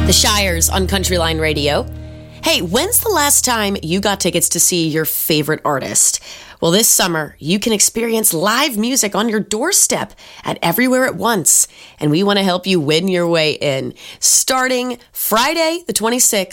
The Shires on Countryline Radio. Hey, when's the last time you got tickets to see your favorite artist? Well, this summer, you can experience live music on your doorstep at Everywhere at Once, and we want to help you win your way in. Starting Friday, the 26th,